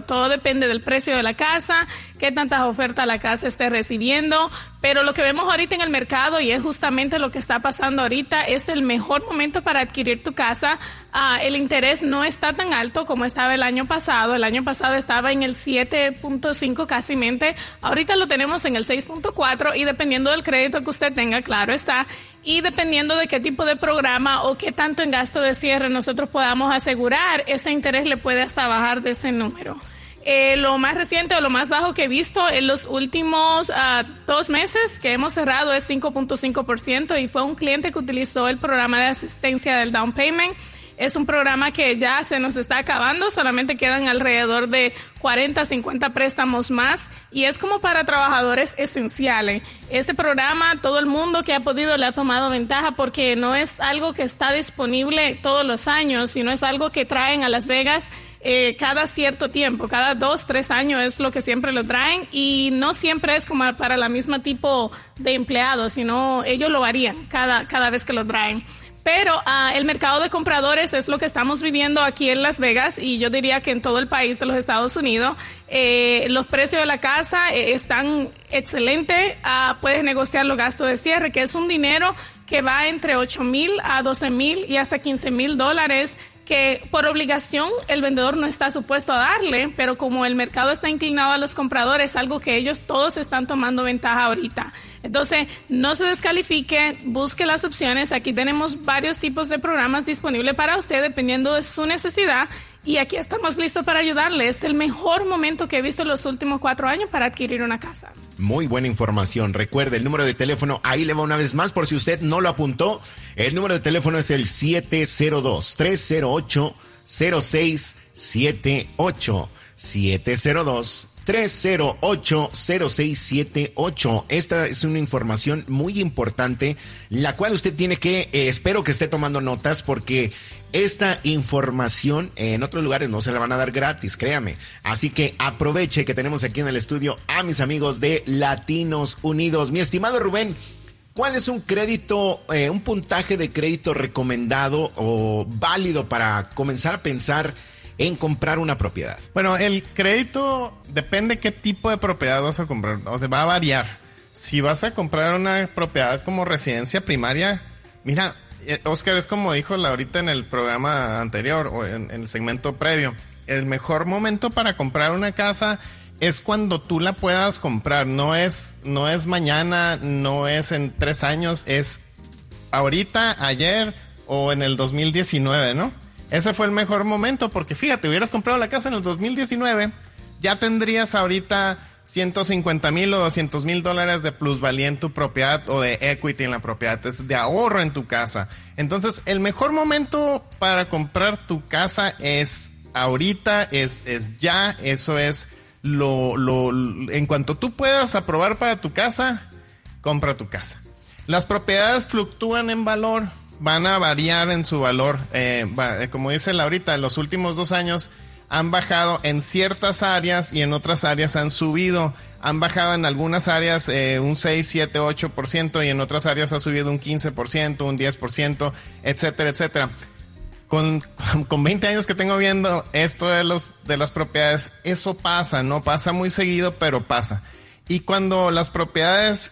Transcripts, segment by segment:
Todo depende del precio de la casa, qué tantas ofertas la casa esté recibiendo, pero lo que vemos ahorita en el mercado, y es justamente lo que está pasando ahorita, es el mejor momento para adquirir tu casa. El interés no está tan alto como estaba el año pasado. El año pasado estaba en el 7.5 casi mente. Ahorita lo tenemos en el 6.4 y dependiendo del crédito que usted tenga, claro está, y dependiendo de qué tipo de programa o qué tanto en gasto de cierre nosotros podamos asegurar, ese interés le puede hasta bajar de ese número. Lo más reciente o lo más bajo que he visto en los últimos 2 meses que hemos cerrado es 5.5% y fue un cliente que utilizó el programa de asistencia del down payment. Es un programa que ya se nos está acabando, solamente quedan alrededor de 40, 50 préstamos más y es como para trabajadores esenciales. Ese programa, todo el mundo que ha podido le ha tomado ventaja porque no es algo que está disponible todos los años, sino es algo que traen a Las Vegas cada cierto tiempo, cada 2, 3 años es lo que siempre lo traen y no siempre es como para la misma tipo de empleados, sino ellos lo varían cada vez que lo traen. Pero el mercado de compradores es lo que estamos viviendo aquí en Las Vegas y yo diría que en todo el país de los Estados Unidos. Los precios de la casa están excelentes. Puedes negociar los gastos de cierre, que es un dinero que va entre $8,000 a $12,000 y hasta $15,000 que por obligación el vendedor no está supuesto a darle, pero como el mercado está inclinado a los compradores, algo que ellos todos están tomando ventaja ahorita. Entonces, no se descalifique, busque las opciones. Aquí tenemos varios tipos de programas disponibles para usted dependiendo de su necesidad y aquí estamos listos para ayudarle. Es el mejor momento que he visto en los últimos 4 años para adquirir una casa. Muy buena información. Recuerde, el número de teléfono, ahí le va una vez más por si usted no lo apuntó. El número de teléfono es el 702-308-0678. 702-308-0678. Esta es una información muy importante, la cual usted tiene que, espero que esté tomando notas, porque esta información en otros lugares no se la van a dar gratis, créame. Así que aproveche que tenemos aquí en el estudio a mis amigos de Latinos Unidos. Mi estimado Rubén, ¿cuál es un crédito, un puntaje de crédito recomendado o válido para comenzar a pensar en comprar una propiedad? Bueno, el crédito depende qué tipo de propiedad vas a comprar, o sea, va a variar. Si vas a comprar una propiedad como residencia primaria, mira, Oscar, es como dijo ahorita en el programa anterior o en el segmento previo, el mejor momento para comprar una casa es cuando tú la puedas comprar, no es mañana, no es en 3 años, es ahorita, ayer o en el 2019, ¿no? Ese fue el mejor momento porque fíjate, hubieras comprado la casa en el 2019, ya tendrías ahorita $150,000 o $200,000 de plusvalía en tu propiedad o de equity en la propiedad, es de ahorro en tu casa. Entonces, el mejor momento para comprar tu casa es ahorita, es ya, eso es en cuanto tú puedas aprobar para tu casa, compra tu casa. Las propiedades fluctúan en valor, van a variar en su valor, como dice Laurita, en los últimos 2 años han bajado en ciertas áreas y en otras áreas han subido. Han bajado en algunas áreas un 6, 7, 8% y en otras áreas ha subido un 15%, un 10%, etcétera, etcétera. Con 20 años que tengo viendo esto de las propiedades, eso pasa, no pasa muy seguido, pero pasa. Y cuando las propiedades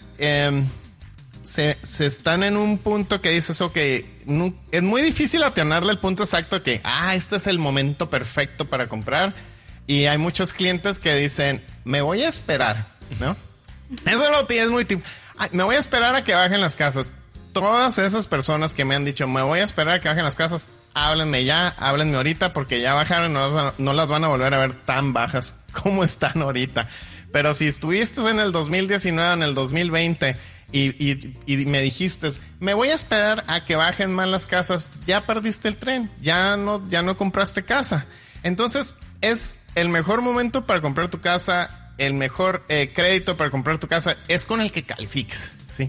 se están en un punto que dices, ok, es muy difícil atinarle el punto exacto que, este es el momento perfecto para comprar. Y hay muchos clientes que dicen, me voy a esperar, ¿no? Eso no es muy tipo, me voy a esperar a que bajen las casas. Todas esas personas que me han dicho, me voy a esperar a que bajen las casas, háblenme ahorita porque ya bajaron, no las van a volver a ver tan bajas como están ahorita. Pero si estuviste en el 2019, en el 2020 y me dijiste, me voy a esperar a que bajen más las casas, ya perdiste el tren, ya no compraste casa. Entonces es el mejor momento para comprar tu casa, el mejor crédito para comprar tu casa es con el que califiques, ¿sí?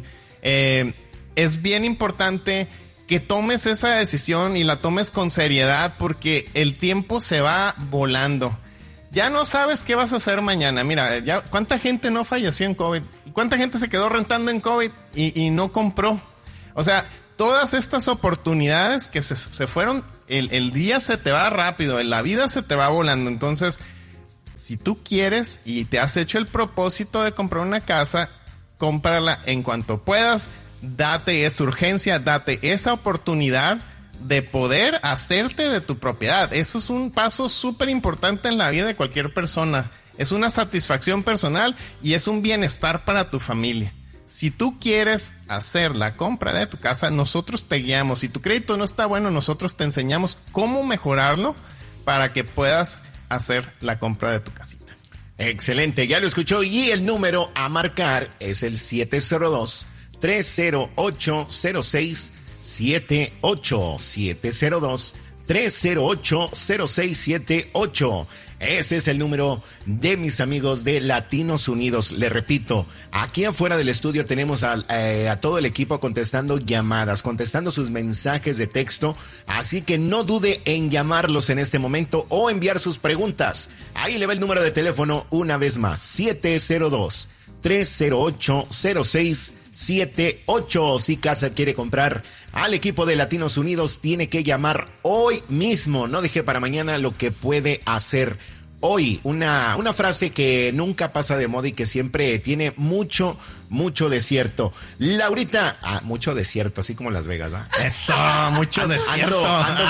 Es bien importante que tomes esa decisión y la tomes con seriedad porque el tiempo se va volando. Ya no sabes qué vas a hacer mañana. Mira, ya cuánta gente no falleció en COVID y cuánta gente se quedó rentando en COVID y no compró. O sea, todas estas oportunidades que se fueron, el día se te va rápido, la vida se te va volando. Entonces, Si tú quieres y te has hecho el propósito de comprar una casa, cómprala en cuanto puedas. Date esa urgencia, date esa oportunidad de poder hacerte de tu propiedad. Eso es un paso súper importante en la vida de cualquier persona. Es una satisfacción personal y es un bienestar para tu familia. Si tú quieres hacer la compra de tu casa, nosotros te guiamos. Si tu crédito no está bueno, nosotros te enseñamos cómo mejorarlo para que puedas hacer la compra de tu casita. Excelente, ya lo escuchó. Y el número a marcar es el 702-308-0678. 702-308-0678. Ese es el número de mis amigos de Latinos Unidos. Les repito, aquí afuera del estudio tenemos a todo el equipo contestando llamadas, contestando sus mensajes de texto. Así que no dude en llamarlos en este momento o enviar sus preguntas. Ahí le va el número de teléfono una vez más. 702-308-0678. Si casa quiere comprar al equipo de Latinos Unidos, tiene que llamar hoy mismo. No deje para mañana lo que puede hacer hoy. Una frase que nunca pasa de moda y que siempre tiene mucho desierto. Laurita, mucho desierto, así como Las Vegas, ¿va? Eso, mucho desierto.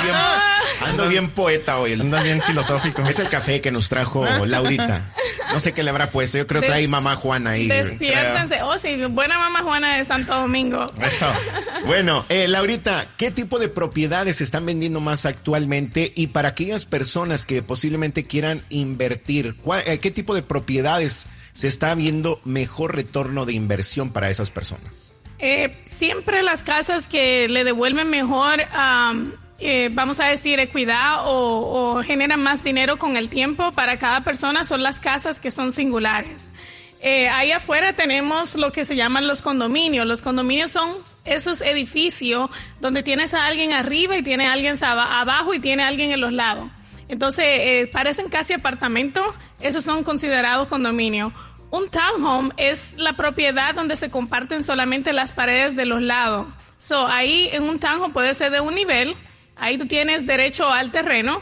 Ando bien poeta hoy. Ando bien filosófico. Es el café que nos trajo Laurita. No sé qué le habrá puesto. Yo creo que trae Mamá Juana ahí. Despiértense. Oh, sí, buena Mamá Juana de Santo Domingo. Eso. Bueno, Laurita, ¿qué tipo de propiedades se están vendiendo más actualmente? Y para aquellas personas que posiblemente quieran invertir, ¿qué tipo de propiedades se está viendo mejor retorno de inversión para esas personas? Siempre las casas que le devuelven mejor, vamos a decir, equidad o generan más dinero con el tiempo para cada persona son las casas que son singulares. Ahí afuera tenemos lo que se llaman los condominios. Los condominios son esos edificios donde tienes a alguien arriba y tiene a alguien abajo y tiene a alguien en los lados. Entonces, parecen casi apartamentos. Esos son considerados condominios. Un townhome es la propiedad donde se comparten solamente las paredes de los lados. Ahí en un townhome puede ser de un nivel. Ahí tú tienes derecho al terreno.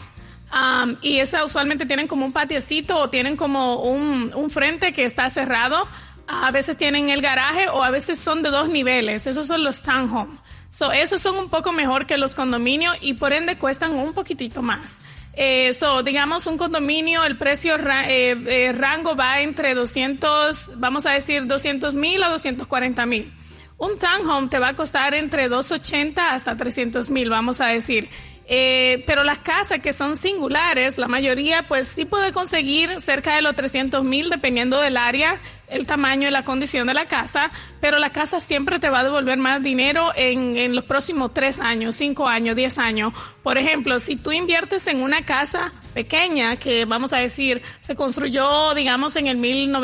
Y esa usualmente tienen como un patiecito o tienen como un frente que está cerrado. A veces tienen el garaje o a veces son de 2 niveles. Esos son los townhomes. Esos son un poco mejor que los condominios y por ende cuestan un poquitito más. Digamos un condominio, el precio rango va entre 200, vamos a decir 200,000 a 240,000. Un townhome te va a costar entre 280 hasta 300,000, vamos a decir. Pero las casas que son singulares, la mayoría pues sí puede conseguir cerca de los 300,000 dependiendo del área, el tamaño y la condición de la casa, pero la casa siempre te va a devolver más dinero en los próximos 3 años, 5 años, 10 años. Por ejemplo, si tú inviertes en una casa pequeña que vamos a decir se construyó digamos en el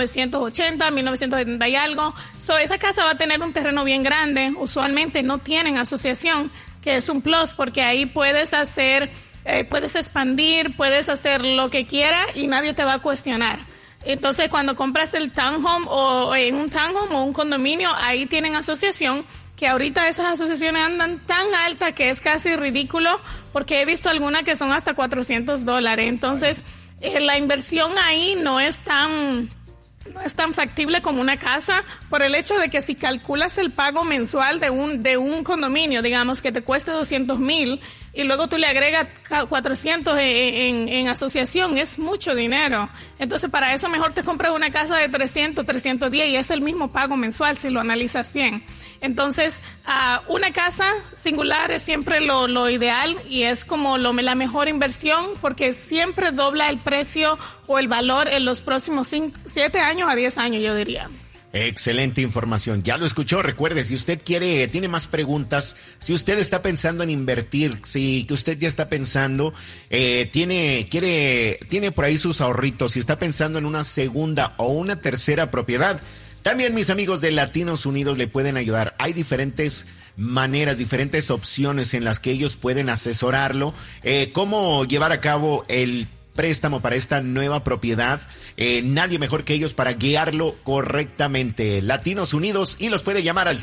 1980, 1970 y algo, esa casa va a tener un terreno bien grande, usualmente no tienen asociación, que es un plus porque ahí puedes hacer, puedes expandir, puedes hacer lo que quieras y nadie te va a cuestionar. Entonces cuando compras el townhome o en un townhome o un condominio, ahí tienen asociación, que ahorita esas asociaciones andan tan altas que es casi ridículo porque he visto algunas que son hasta $400. Entonces la inversión ahí no es tan factible como una casa por el hecho de que si calculas el pago mensual de un condominio, digamos que te cueste 200,000 y luego tú le agregas 400 en asociación, es mucho dinero. Entonces para eso mejor te compras una casa de 300, 310 y es el mismo pago mensual si lo analizas bien. Entonces una casa singular es siempre lo ideal y es como la mejor inversión porque siempre dobla el precio o el valor en los próximos 7 años a 10 años, yo diría. Excelente información. Ya lo escuchó. Recuerde, si usted tiene más preguntas, si usted está pensando en invertir, si usted ya está pensando, tiene por ahí sus ahorritos, si está pensando en una segunda o una tercera propiedad, también mis amigos de Latinos Unidos le pueden ayudar. Hay diferentes maneras, diferentes opciones en las que ellos pueden asesorarlo, cómo llevar a cabo el préstamo para esta nueva propiedad. Nadie mejor que ellos para guiarlo correctamente. Latinos Unidos, y los puede llamar al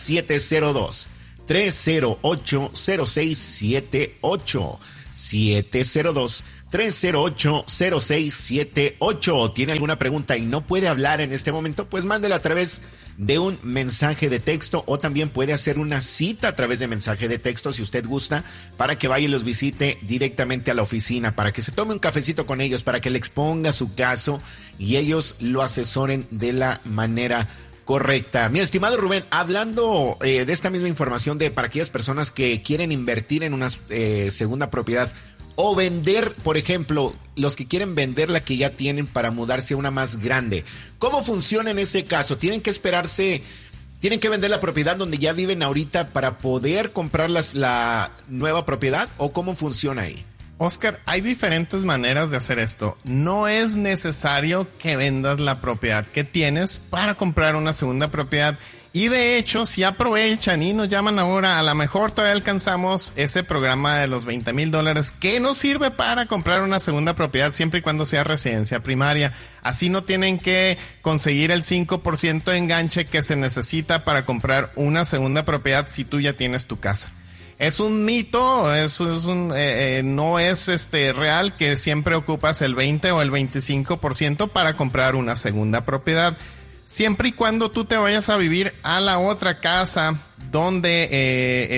702-308-0678. 308-0678. ¿Tiene alguna pregunta y no puede hablar en este momento? Pues mándela a través de un mensaje de texto, o también puede hacer una cita a través de mensaje de texto si usted gusta, para que vaya y los visite directamente a la oficina, para que se tome un cafecito con ellos, para que le exponga su caso y ellos lo asesoren de la manera correcta. Mi estimado Rubén, hablando de esta misma información para aquellas personas que quieren invertir en una segunda propiedad o vender, por ejemplo, los que quieren vender la que ya tienen para mudarse a una más grande, ¿cómo funciona en ese caso? ¿Tienen que esperarse, tienen que vender la propiedad donde ya viven ahorita para poder comprar la nueva propiedad, o cómo funciona ahí? Oscar, hay diferentes maneras de hacer esto. No es necesario que vendas la propiedad que tienes para comprar una segunda propiedad. Y de hecho, si aprovechan y nos llaman ahora, a lo mejor todavía alcanzamos ese programa de los $20,000 que nos sirve para comprar una segunda propiedad siempre y cuando sea residencia primaria. Así no tienen que conseguir el 5% de enganche que se necesita para comprar una segunda propiedad si tú ya tienes tu casa. Es un mito, no es real que siempre ocupas el 20 o el 25% para comprar una segunda propiedad. Siempre y cuando tú te vayas a vivir a la otra casa donde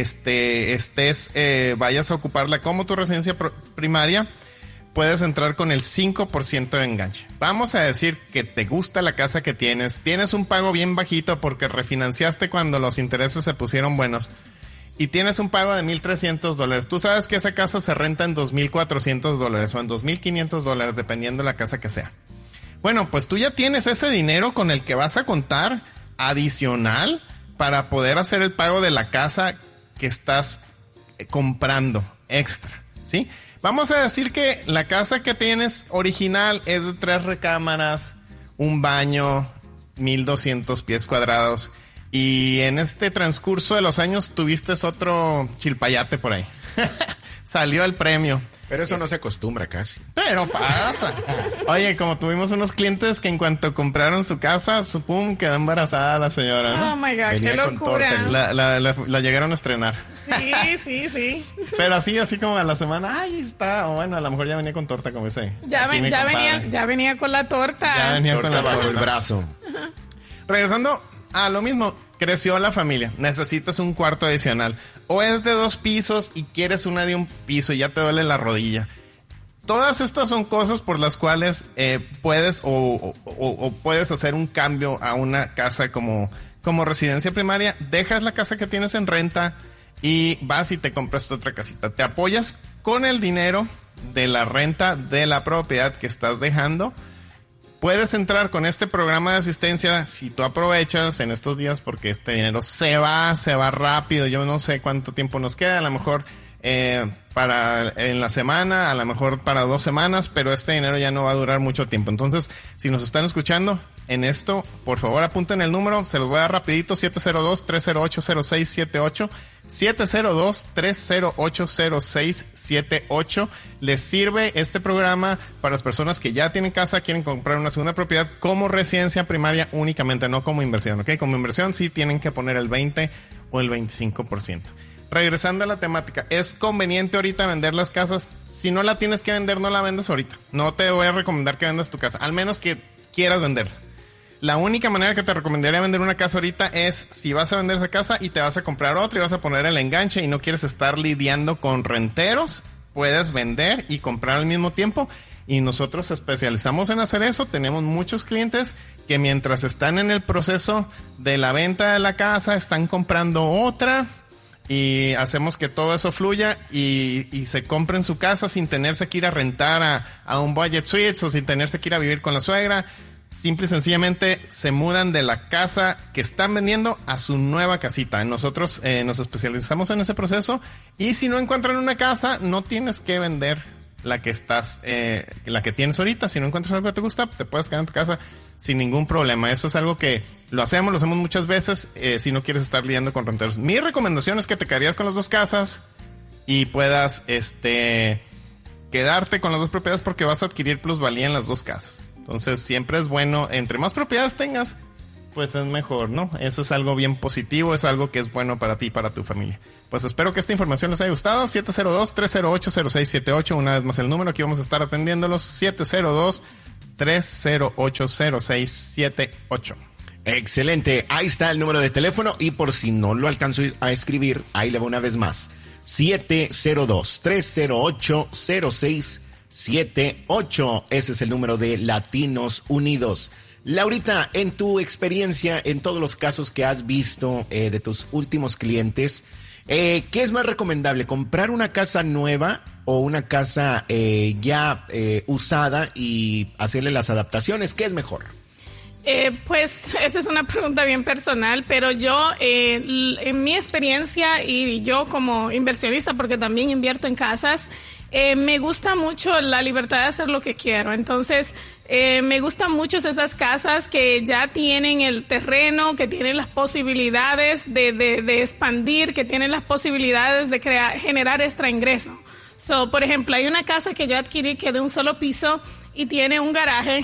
vayas a ocuparla como tu residencia primaria, puedes entrar con el 5% de enganche. Vamos a decir que te gusta la casa que tienes un pago bien bajito porque refinanciaste cuando los intereses se pusieron buenos, y tienes un pago de $1,300. Tú sabes que esa casa se renta en $2,400 o en $2,500, dependiendo de la casa que sea. Bueno, pues tú ya tienes ese dinero con el que vas a contar adicional para poder hacer el pago de la casa que estás comprando extra, ¿sí? Vamos a decir que la casa que tienes original es de 3 recámaras, un baño, 1,200 pies cuadrados, y en este transcurso de los años tuviste otro chilpayate por ahí. Salió el premio. Pero eso no se acostumbra casi. Pero pasa. Oye, como tuvimos unos clientes que en cuanto compraron su casa, pum, quedó embarazada la señora, ¿no? Oh my God, venía qué locura. La llegaron a estrenar. Sí. Pero así como a la semana, ahí está. O bueno, a lo mejor ya venía con torta, como ese. Ya venía con la torta. Ya venía Torta con la bajo el torta. brazo. Regresando a lo mismo, creció la familia, necesitas un cuarto adicional, o es de 2 pisos y quieres una de 1 piso y ya te duele la rodilla. Todas estas son cosas por las cuales puedes o puedes hacer un cambio a una casa como residencia primaria. Dejas la casa que tienes en renta y vas y te compras otra casita. Te apoyas con el dinero de la renta de la propiedad que estás dejando. Puedes entrar con este programa de asistencia si tú aprovechas en estos días, porque este dinero se va rápido. Yo no sé cuánto tiempo nos queda, a lo mejor para en la semana, a lo mejor para 2 semanas, pero este dinero ya no va a durar mucho tiempo. Entonces, si nos están escuchando en esto, por favor apunten el número, se los voy a dar rapidito: 702-308-0678, 702-308-0678. Les sirve este programa para las personas que ya tienen casa, quieren comprar una segunda propiedad como residencia primaria únicamente, no como inversión, ¿ok? Como inversión sí tienen que poner el 20 o el 25%. Regresando a la temática, ¿es conveniente ahorita vender las casas? Si no la tienes que vender, no la vendas ahorita. No te voy a recomendar que vendas tu casa, al menos que quieras venderla. La única manera que te recomendaría vender una casa ahorita es si vas a vender esa casa y te vas a comprar otra y vas a poner el enganche y no quieres estar lidiando con renteros, puedes vender y comprar al mismo tiempo. Y nosotros especializamos en hacer eso. Tenemos muchos clientes que mientras están en el proceso de la venta de la casa, están comprando otra, y hacemos que todo eso fluya y se compren su casa sin tenerse que ir a rentar a un budget suites o sin tenerse que ir a vivir con la suegra. Simple y sencillamente se mudan de la casa que están vendiendo a su nueva casita. Nosotros nos especializamos en ese proceso, y si no encuentran una casa, no tienes que vender la que tienes ahorita. Si no encuentras algo que te gusta, te puedes quedar en tu casa sin ningún problema. Eso es algo que lo hacemos muchas veces si no quieres estar lidiando con renteros. Mi recomendación es que te quedarías con las 2 casas y puedas quedarte con las 2 propiedades, porque vas a adquirir plusvalía en las 2 casas. Entonces siempre es bueno, entre más propiedades tengas, pues es mejor, ¿no? Eso es algo bien positivo, es algo que es bueno para ti y para tu familia. Pues espero que esta información les haya gustado. 702-308-0678, una vez más el número, aquí vamos a estar atendiéndolos. 702-308-0678. Excelente, ahí está el número de teléfono y por si no lo alcanzo a escribir, ahí le va una vez más. 702-308-0678, ese es el número de Latinos Unidos. Laurita, en tu experiencia, en todos los casos que has visto de tus últimos clientes, ¿qué es más recomendable? ¿Comprar una casa nueva o una casa ya usada y hacerle las adaptaciones? ¿Qué es mejor? Pues esa es una pregunta bien personal, pero yo en mi experiencia y yo como inversionista, porque también invierto en casas, me gusta mucho la libertad de hacer lo que quiero. Entonces, me gustan mucho esas casas que ya tienen el terreno, que tienen las posibilidades de expandir, que tienen las posibilidades de generar extra ingreso. So, por ejemplo, hay una casa que yo adquirí que de un solo piso y tiene un garaje.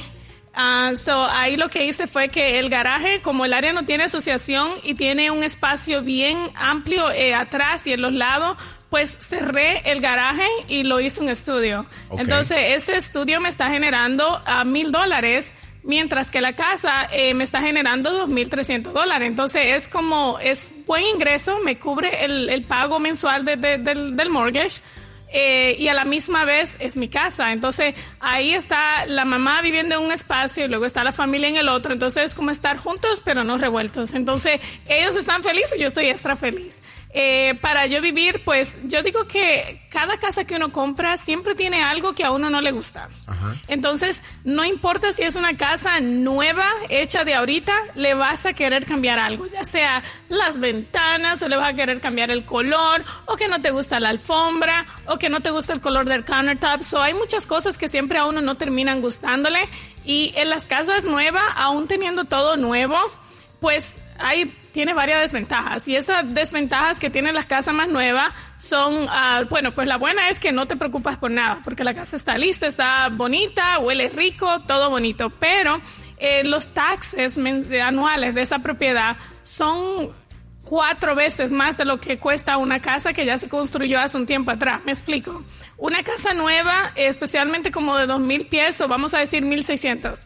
Ahí lo que hice fue que el garaje, como el área no tiene asociación y tiene un espacio bien amplio atrás y en los lados, pues cerré el garaje y lo hice un estudio. Okay. Entonces, ese estudio me está generando $1,000, mientras que la casa me está generando $2,300. Entonces, es buen ingreso, me cubre el pago mensual del mortgage. Y a la misma vez es mi casa. Entonces ahí está la mamá viviendo en un espacio y luego está la familia en el otro. Entonces es como estar juntos pero no revueltos. Entonces ellos están felices y yo estoy extra feliz. Para yo vivir, pues yo digo que cada casa que uno compra siempre tiene algo que a uno no le gusta. Ajá. Entonces no importa si es una casa nueva, hecha de ahorita, le vas a querer cambiar algo, ya sea las ventanas o le vas a querer cambiar el color o que no te gusta la alfombra o que no te gusta el color del countertop. So, hay muchas cosas que siempre a uno no terminan gustándole y en las casas nuevas, aún teniendo todo nuevo, pues tiene varias desventajas y esas desventajas que tienen las casas más nuevas son, pues la buena es que no te preocupas por nada porque la casa está lista, está bonita, huele rico, todo bonito, pero los taxes anuales de esa propiedad son 4 veces más de lo que cuesta una casa que ya se construyó hace un tiempo atrás. Me explico. Una casa nueva, especialmente como de 2,000 pies o vamos a decir 1,600.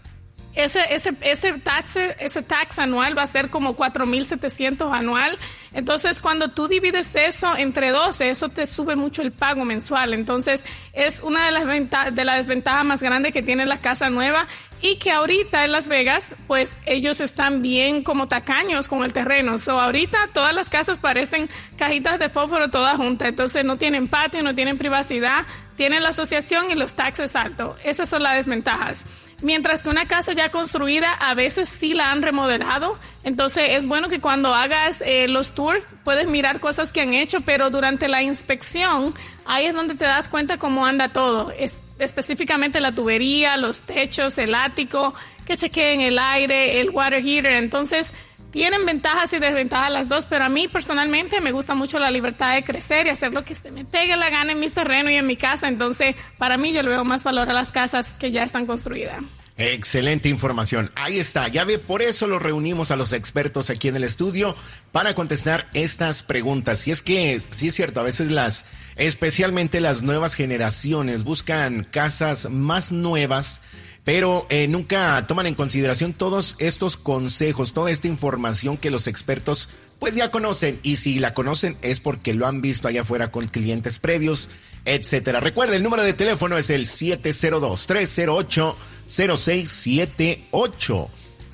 Ese tax anual va a ser como 4,700 anual. Entonces, cuando tú divides eso entre 12, eso te sube mucho el pago mensual. Entonces, es una de las desventajas más grandes que tiene la casa nueva y que ahorita en Las Vegas, pues ellos están bien como tacaños con el terreno. So, ahorita todas las casas parecen cajitas de fósforo todas juntas. Entonces, no tienen patio, no tienen privacidad, tienen la asociación y los taxes altos. Esas son las desventajas. Mientras que una casa ya construida, a veces sí la han remodelado. Entonces, es bueno que cuando hagas los tours, puedes mirar cosas que han hecho, pero durante la inspección, ahí es donde te das cuenta cómo anda todo. Específicamente la tubería, los techos, el ático, que chequeen el aire, el water heater. Entonces, tienen ventajas y desventajas las dos, pero a mí personalmente me gusta mucho la libertad de crecer y hacer lo que se me pegue la gana en mis terrenos y en mi casa. Entonces, para mí yo le veo más valor a las casas que ya están construidas. Excelente información. Ahí está. Ya ve, por eso los reunimos a los expertos aquí en el estudio para contestar estas preguntas. Y es que, sí es cierto, a veces especialmente las nuevas generaciones buscan casas más nuevas, pero nunca toman en consideración todos estos consejos, toda esta información que los expertos pues ya conocen, y si la conocen es porque lo han visto allá afuera con clientes previos, etcétera. Recuerda, el número de teléfono es el 702-308-0678,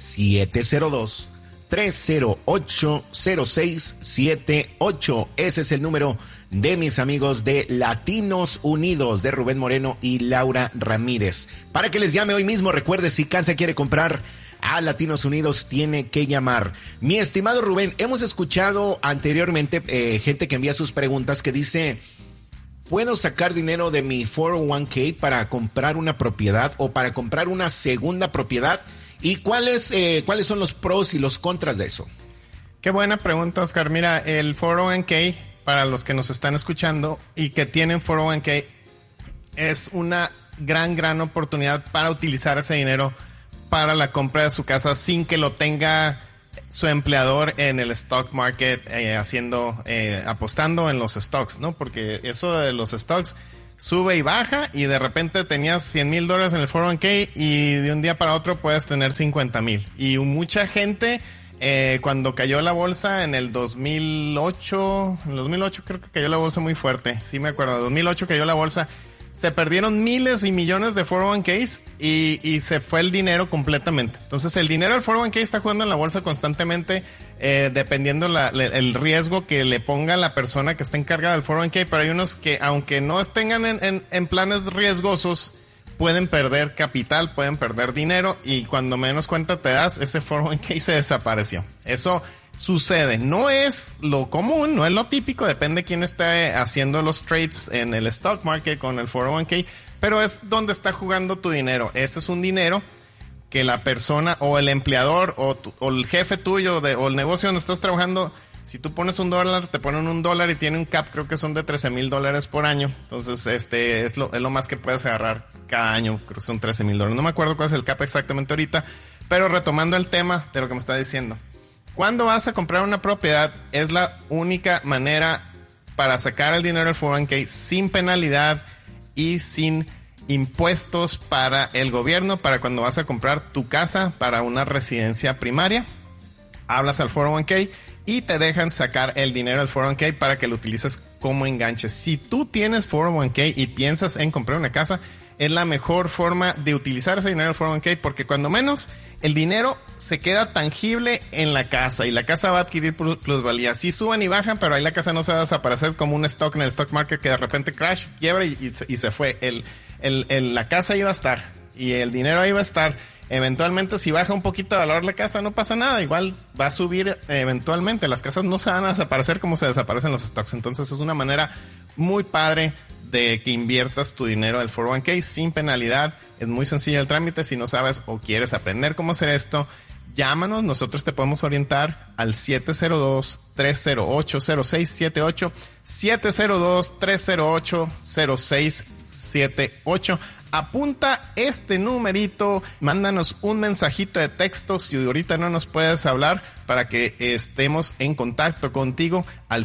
702-308-0678. Ese es el número de mis amigos de Latinos Unidos, de Rubén Moreno y Laura Ramírez. Para que les llame hoy mismo, recuerde, si Casa quiere comprar a Latinos Unidos, tiene que llamar. Mi estimado Rubén, hemos escuchado anteriormente gente que envía sus preguntas que dice: ¿puedo sacar dinero de mi 401k para comprar una propiedad o para comprar una segunda propiedad? ¿Y cuáles son los pros y los contras de eso? Qué buena pregunta, Oscar. Mira, el 401k, para los que nos están escuchando y que tienen 401k, es una gran oportunidad para utilizar ese dinero para la compra de su casa sin que lo tenga su empleador en el stock market apostando en los stocks, ¿no? Porque eso de los stocks sube y baja y de repente tenías $100,000 en el 401k y de un día para otro puedes tener 50,000. Y mucha gente, cuando cayó la bolsa en el 2008 creo que cayó la bolsa muy fuerte, sí me acuerdo, 2008 cayó la bolsa, se perdieron miles y millones de 401ks y se fue el dinero completamente. Entonces el dinero del 401k está jugando en la bolsa constantemente, dependiendo el riesgo que le ponga la persona que está encargada del 401k, pero hay unos que aunque no estén en planes riesgosos, pueden perder capital, pueden perder dinero y cuando menos cuenta te das, ese 401k se desapareció. Eso sucede, no es lo común, no es lo típico, depende de quién esté haciendo los trades en el stock market con el 401k, pero es donde está jugando tu dinero. Ese es un dinero que la persona o el empleador o el jefe tuyo o el negocio donde estás trabajando, si tú pones $1, te ponen $1 y tiene un cap, creo que son de $13,000 por año. Entonces, es lo más que puedes agarrar cada año, creo que son $13,000. No me acuerdo cuál es el cap exactamente ahorita, pero retomando el tema de lo que me está diciendo. Cuando vas a comprar una propiedad, es la única manera para sacar el dinero del 401k sin penalidad y sin impuestos para el gobierno, para cuando vas a comprar tu casa para una residencia primaria. Hablas al 401k y te dejan sacar el dinero del 401k para que lo utilices como enganche. Si tú tienes 401k y piensas en comprar una casa, es la mejor forma de utilizar ese dinero del 401k porque cuando menos el dinero se queda tangible en la casa y la casa va a adquirir plusvalía. Sí suben y bajan, pero ahí la casa no se va a desaparecer como un stock en el stock market que de repente crash, quiebra y se fue. La casa iba a estar y el dinero ahí va a estar. Eventualmente, si baja un poquito de valor la casa, no pasa nada. Igual va a subir eventualmente. Las casas no se van a desaparecer como se desaparecen los stocks. Entonces, es una manera muy padre de que inviertas tu dinero del 401k sin penalidad. Es muy sencillo el trámite. Si no sabes o quieres aprender cómo hacer esto, llámanos. Nosotros te podemos orientar al 702-308-0678. 702-308-0678. Apunta este numerito, mándanos un mensajito de texto si ahorita no nos puedes hablar para que estemos en contacto contigo al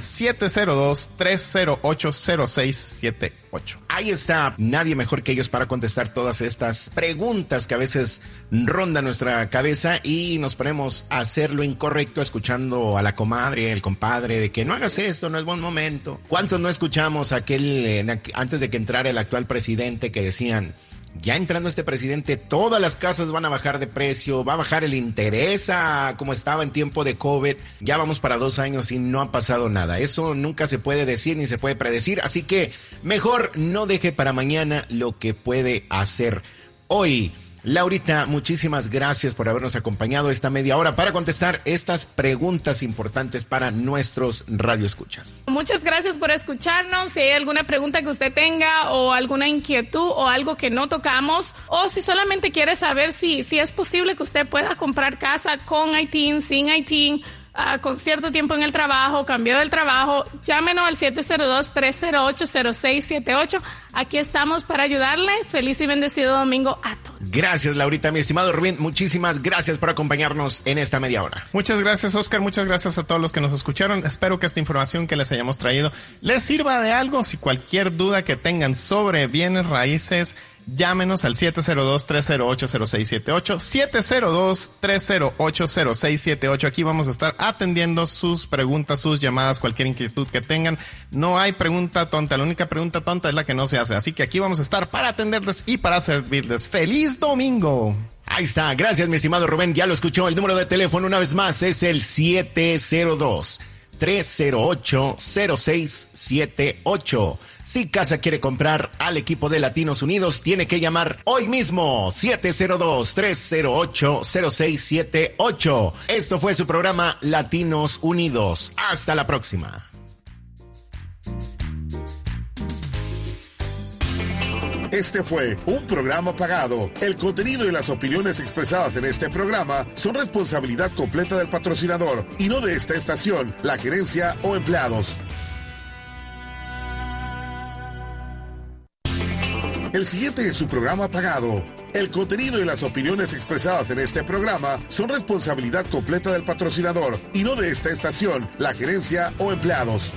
702-308-0678. Ahí está, nadie mejor que ellos para contestar todas estas preguntas que a veces rondan nuestra cabeza y nos ponemos a hacer lo incorrecto escuchando a la comadre, el compadre, de que no hagas esto, no es buen momento. ¿Cuántos no escuchamos antes de que entrara el actual presidente que decían, ya entrando este presidente, todas las casas van a bajar de precio, va a bajar el interés a como estaba en tiempo de COVID, ya vamos para 2 años y no ha pasado nada? Eso nunca se puede decir ni se puede predecir, así que mejor no deje para mañana lo que puede hacer hoy. Laurita, muchísimas gracias por habernos acompañado esta media hora para contestar estas preguntas importantes para nuestros radioescuchas. Muchas gracias por escucharnos. Si hay alguna pregunta que usted tenga o alguna inquietud o algo que no tocamos, o si solamente quiere saber si es posible que usted pueda comprar casa con ITIN, sin ITIN, con cierto tiempo en el trabajo, cambió del trabajo, llámenos al 702-308-0678. Aquí estamos para ayudarle. Feliz y bendecido domingo a todos. Gracias, Laurita. Mi estimado Rubén, muchísimas gracias por acompañarnos en esta media hora. Muchas gracias, Oscar. Muchas gracias a todos los que nos escucharon. Espero que esta información que les hayamos traído les sirva de algo. Si cualquier duda que tengan sobre bienes raíces, llámenos al 702-308-0678, 702-308-0678. Aquí vamos a estar atendiendo sus preguntas, sus llamadas, cualquier inquietud que tengan. No hay pregunta tonta, la única pregunta tonta es la que no se hace. Así que aquí vamos a estar para atenderles y para servirles. ¡Feliz domingo! Ahí está, gracias mi estimado Rubén, ya lo escuchó. El número de teléfono una vez más es el 702-308-0678. Si casa quiere comprar al equipo de Latinos Unidos, tiene que llamar hoy mismo, 702-308-0678. Esto fue su programa Latinos Unidos. Hasta la próxima. Este fue un programa pagado. El contenido y las opiniones expresadas en este programa son responsabilidad completa del patrocinador y no de esta estación, la gerencia o empleados. El siguiente es su programa pagado. El contenido y las opiniones expresadas en este programa son responsabilidad completa del patrocinador y no de esta estación, la gerencia o empleados.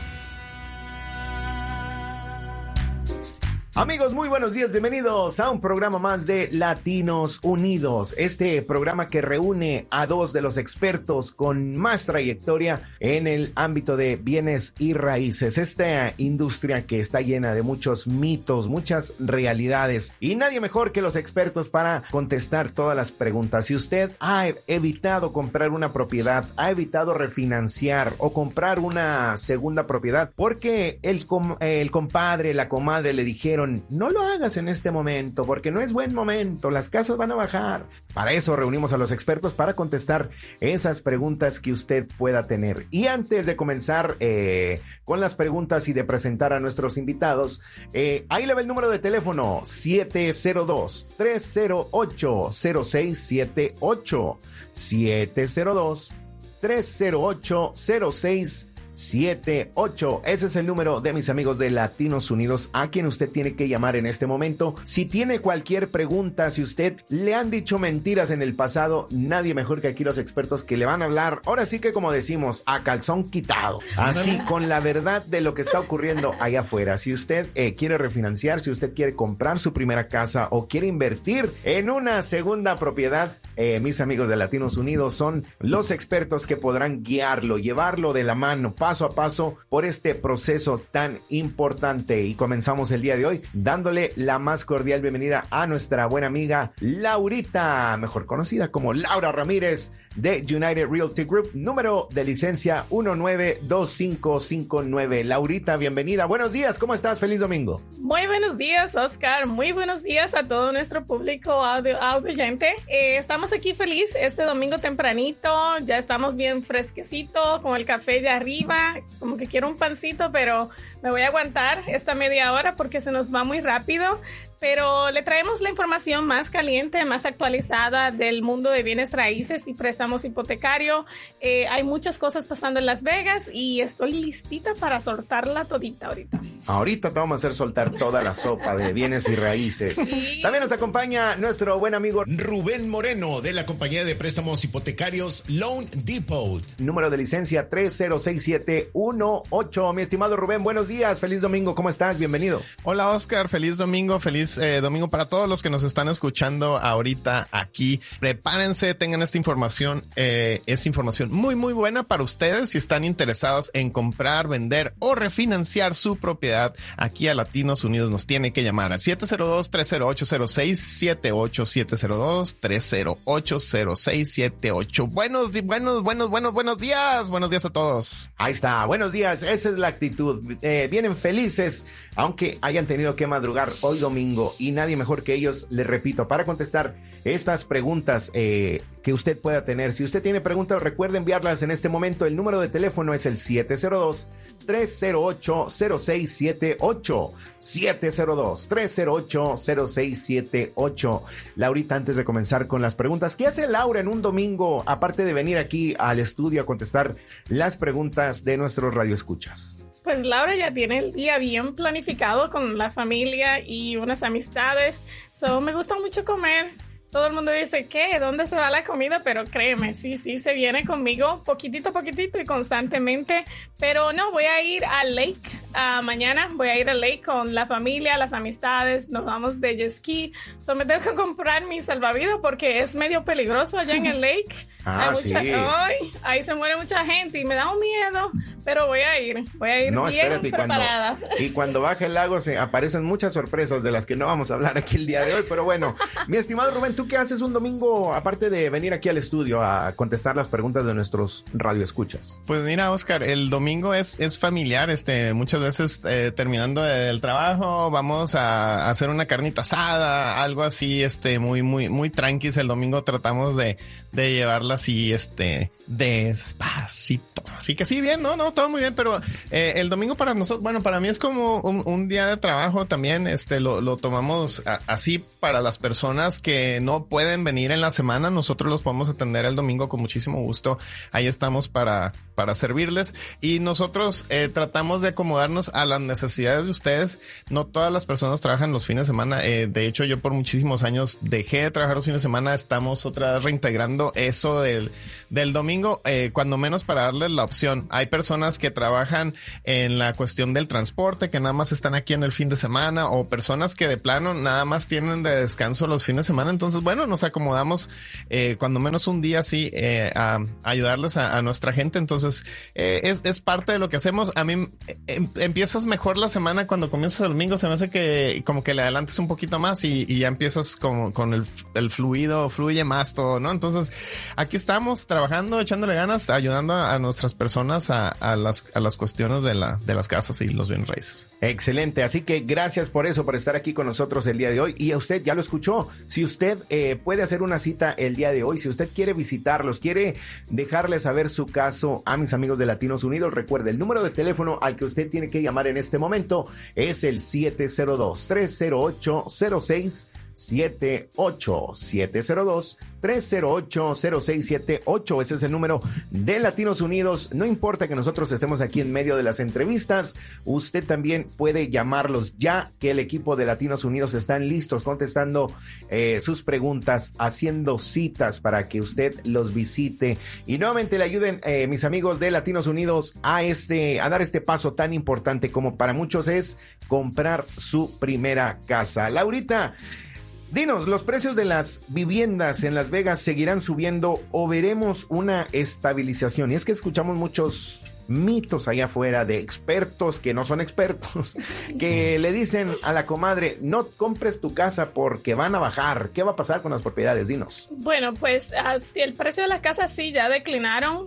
Amigos, muy buenos días, bienvenidos a un programa más de Latinos Unidos, este programa que reúne a dos de los expertos con más trayectoria en el ámbito de bienes y raíces, esta industria que está llena de muchos mitos, muchas realidades y nadie mejor que los expertos para contestar todas las preguntas. Si usted ha evitado comprar una propiedad, ha evitado refinanciar o comprar una segunda propiedad porque el compadre, la comadre le dijeron no lo hagas en este momento porque no es buen momento, las casas van a bajar. Para eso reunimos a los expertos para contestar esas preguntas que usted pueda tener. Y antes de comenzar con las preguntas y de presentar a nuestros invitados, ahí le va el número de teléfono 702-308-0678 702-308-0678. Ese es el número de mis amigos de Latinos Unidos a quien usted tiene que llamar en este momento. Si tiene cualquier pregunta, si usted le han dicho mentiras en el pasado, nadie mejor que aquí los expertos que le van a hablar, ahora sí que como decimos, a calzón quitado, así con la verdad de lo que está ocurriendo allá afuera. Si usted quiere refinanciar, si usted quiere comprar su primera casa o quiere invertir en una segunda propiedad, mis amigos de Latinos Unidos son los expertos que podrán guiarlo, llevarlo de la mano, paso a paso por este proceso tan importante. Y comenzamos el día de hoy dándole la más cordial bienvenida a nuestra buena amiga Laurita, mejor conocida como Laura Ramírez de United Realty Group, número de licencia 192559. Laurita, bienvenida. Buenos días, ¿cómo estás? Feliz domingo. Muy buenos días, Oscar. Muy buenos días a todo nuestro público audioyente. Estamos aquí feliz este domingo tempranito. Ya estamos bien fresquecitos con el café de arriba. Como que quiero un pancito, pero me voy a aguantar esta media hora porque se nos va muy rápido. Pero le traemos la información más caliente, más actualizada del mundo de bienes raíces y préstamos hipotecarios. Hay muchas cosas pasando en Las Vegas y estoy listita para soltarla todita ahorita. Ahorita te vamos a hacer soltar toda la sopa de bienes y raíces. Sí. También nos acompaña nuestro buen amigo Rubén Moreno de la compañía de préstamos hipotecarios Loan Depot. Número de licencia 306718. Mi estimado Rubén, buenos días. Feliz domingo. ¿Cómo estás? Bienvenido. Hola, Oscar. Feliz domingo. Feliz domingo para todos los que nos están escuchando ahorita aquí. Prepárense, tengan esta información. Es información muy, muy buena para ustedes si están interesados en comprar, vender o refinanciar su propiedad. Aquí a Latinos Unidos nos tiene que llamar al 702-308-0678. 702-308-0678. Buenos días. Buenos días a todos. Ahí está. Buenos días. Esa es la actitud. Vienen felices, aunque hayan tenido que madrugar hoy domingo. Y nadie mejor que ellos, les repito, para contestar estas preguntas que usted pueda tener. Si usted tiene preguntas, recuerde enviarlas en este momento. El número de teléfono es el 702-308-0678. 702-308-0678. Laurita, antes de comenzar con las preguntas, ¿qué hace Laura en un domingo, aparte de venir aquí al estudio a contestar las preguntas de nuestros radioescuchas? Pues Laura ya tiene el día bien planificado con la familia y unas amistades. Me gusta mucho comer. Todo el mundo dice, ¿qué? ¿Dónde se va la comida? Pero créeme, sí, se viene conmigo poquitito a poquitito y constantemente. Pero no, voy a ir al lake mañana. Voy a ir al lake con la familia, las amistades. Nos vamos de jet ski. Me tengo que comprar mi salvavidas porque es medio peligroso allá en el lake. Sí. Ahí se muere mucha gente y me da un miedo, pero voy a ir no, bien espérate, preparada. Y cuando baje el lago se aparecen muchas sorpresas de las que no vamos a hablar aquí el día de hoy, pero bueno, mi estimado Rubén, ¿tú qué haces un domingo aparte de venir aquí al estudio a contestar las preguntas de nuestros radioescuchas? Pues mira, Oscar, el domingo es familiar, muchas veces terminando el trabajo vamos a hacer una carnita asada, algo así, muy tranquis. El domingo tratamos de llevarla así, despacito. Así que sí, bien, no, todo muy bien, pero el domingo para nosotros, bueno, para mí es como un día de trabajo también, lo tomamos así para las personas que no no pueden venir en la semana, nosotros los podemos atender el domingo con muchísimo gusto. Ahí estamos para servirles, y nosotros tratamos de acomodarnos a las necesidades de ustedes. No todas las personas trabajan los fines de semana. De hecho, yo por muchísimos años dejé de trabajar los fines de semana. Estamos otra vez reintegrando eso del domingo, cuando menos para darles la opción. Hay personas que trabajan en la cuestión del transporte, que nada más están aquí en el fin de semana, o personas que de plano nada más tienen de descanso los fines de semana. Entonces, bueno, nos acomodamos cuando menos un día así a ayudarles a nuestra gente. Entonces, es parte de lo que hacemos. A mí empiezas mejor la semana cuando comienzas el domingo. Se me hace que como que le adelantes un poquito más y ya empiezas con el fluido, fluye más todo, ¿no? Entonces, aquí estamos trabajando, echándole ganas, ayudando a nuestras personas a las cuestiones de las casas y los bienes raíces. Excelente, así que gracias por eso, por estar aquí con nosotros el día de hoy. Y a usted ya lo escuchó, si usted puede hacer una cita el día de hoy, si usted quiere visitarlos, quiere dejarle saber su caso a mis amigos de Latinos Unidos, recuerde, el número de teléfono al que usted tiene que llamar en este momento es el 702-308-0678, 702-308-0678. Ese es el número de Latinos Unidos. No importa que nosotros estemos aquí en medio de las entrevistas, usted también puede llamarlos, ya que el equipo de Latinos Unidos están listos contestando sus preguntas, haciendo citas para que usted los visite y nuevamente le ayuden, mis amigos de Latinos Unidos, a dar este paso tan importante como para muchos es comprar su primera casa. Laurita, dinos, ¿los precios de las viviendas en Las Vegas seguirán subiendo o veremos una estabilización? Y es que escuchamos muchos mitos allá afuera de expertos que no son expertos, que le dicen a la comadre, no compres tu casa porque van a bajar. ¿Qué va a pasar con las propiedades? Dinos. Bueno, pues si el precio de las casas sí ya declinaron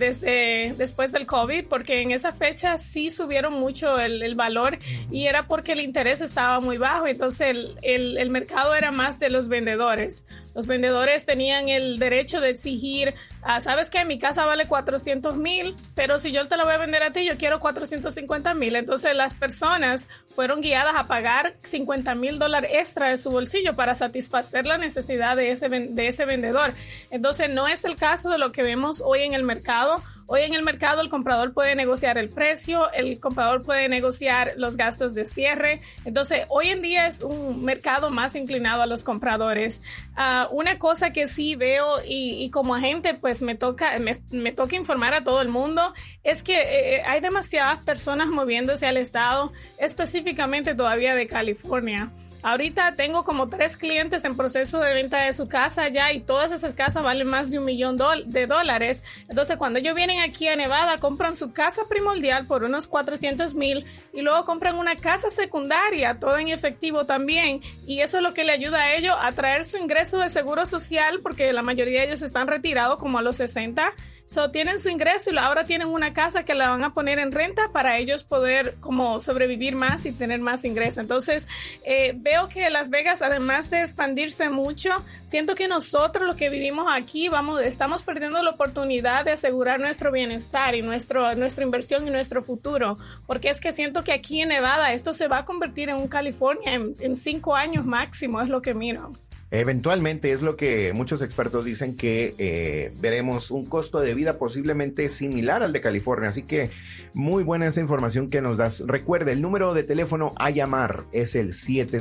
desde después del COVID, porque en esa fecha sí subieron mucho el valor y era porque el interés estaba muy bajo. Entonces el mercado era más de los vendedores. Los vendedores tenían el derecho de exigir, ¿sabes qué? Mi casa vale $400,000, pero si yo te la voy a vender a ti, yo quiero $450,000. Entonces las personas fueron guiadas a pagar $50,000 extra de su bolsillo para satisfacer la necesidad de ese vendedor. Entonces no es el caso de lo que vemos hoy en el mercado. Hoy en el mercado el comprador puede negociar el precio, el comprador puede negociar los gastos de cierre. Entonces hoy en día es un mercado más inclinado a los compradores. Una cosa que sí veo y como agente pues me toca informar a todo el mundo es que hay demasiadas personas moviéndose al estado, específicamente todavía de California. Ahorita tengo como 3 clientes en proceso de venta de su casa ya y todas esas casas valen más de $1 millón de dólares. Entonces cuando ellos vienen aquí a Nevada compran su casa primordial por unos $400,000 y luego compran una casa secundaria, todo en efectivo también, y eso es lo que le ayuda a ellos a traer su ingreso de seguro social, porque la mayoría de ellos están retirados como a los 60. Tienen su ingreso y ahora tienen una casa que la van a poner en renta para ellos poder como sobrevivir más y tener más ingreso. Entonces, veo que Las Vegas, además de expandirse mucho, siento que nosotros los que vivimos aquí estamos perdiendo la oportunidad de asegurar nuestro bienestar y nuestra inversión y nuestro futuro. Porque es que siento que aquí en Nevada esto se va a convertir en un California en 5 años máximo, es lo que miro. Eventualmente es lo que muchos expertos dicen, que veremos un costo de vida posiblemente similar al de California. Así que muy buena esa información que nos das. Recuerde, el número de teléfono a llamar es el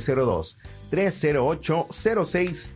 702-308-0678.